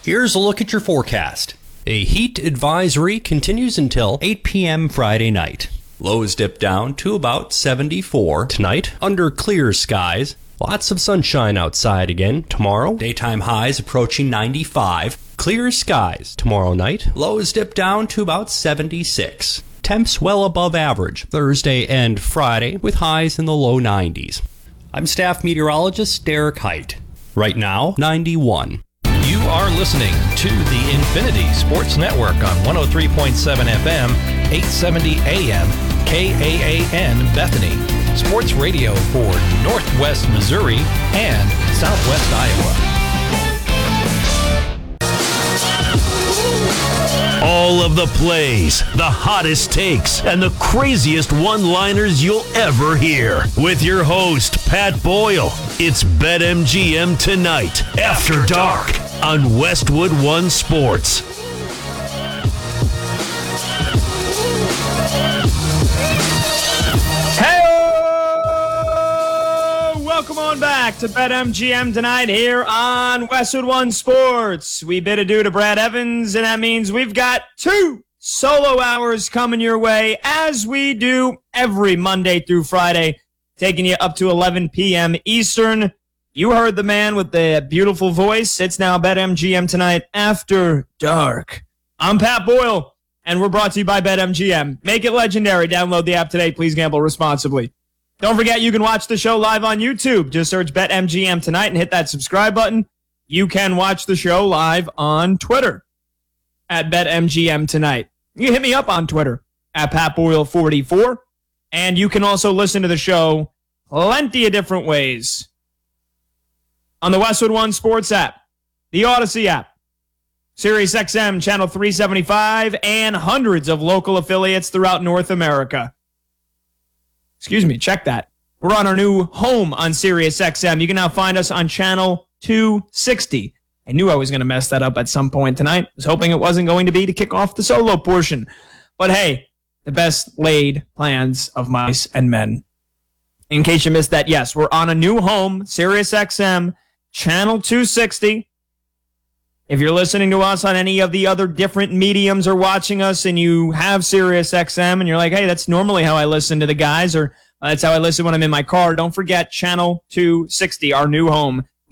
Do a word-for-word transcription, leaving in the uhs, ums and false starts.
Here's a look at your forecast. A heat advisory continues until eight p.m. Friday night. Lows dip down to about seventy-four tonight under clear skies. Lots of sunshine outside again tomorrow. Daytime highs approaching ninety-five. Clear skies tomorrow night. Lows dip down to about seventy-six. Temps well above average Thursday and Friday with highs in the low nineties. I'm staff meteorologist Derek Height. Right now, ninety-one. You are listening to the Infinity Sports Network on one oh three point seven F M, eight seventy A M, K A A N Bethany. Sports radio for Northwest Missouri and Southwest Iowa. All of the plays, the hottest takes, and the craziest one-liners you'll ever hear. With your host, Pat Boyle, it's BetMGM Tonight, After Dark, on Westwood One Sports. Hey! Welcome on back to BetMGM Tonight here on Westwood One Sports. We bid adieu to Brad Evans, and that means we've got two solo hours coming your way, as we do every Monday through Friday, taking you up to eleven p.m. Eastern. You heard the man with the beautiful voice. It's now BetMGM Tonight After Dark. I'm Pat Boyle, and we're brought to you by BetMGM. Make it legendary. Download the app today. Please gamble responsibly. Don't forget, you can watch the show live on YouTube. Just search BetMGM Tonight and hit that subscribe button. You can watch the show live on Twitter at BetMGM Tonight. You can hit me up on Twitter at Pat Boyle forty-four. And you can also listen to the show plenty of different ways on the Westwood One Sports app, the Odyssey app, Sirius X M channel three seventy-five, and hundreds of local affiliates throughout North America. Excuse me, check that. We're on our new home on Sirius X M. You can now find us on channel two sixty. I knew I was going to mess that up at some point tonight. I was hoping it wasn't going to be to kick off the solo portion. But hey, the best laid plans of mice and men. In case you missed that, yes, we're on a new home, Sirius X M, channel two sixty. If you're listening to us on any of the other different mediums or watching us and you have Sirius X M and you're like, hey, that's normally how I listen to the guys, or uh, that's how I listen when I'm in my car, don't forget channel two sixty, our new home,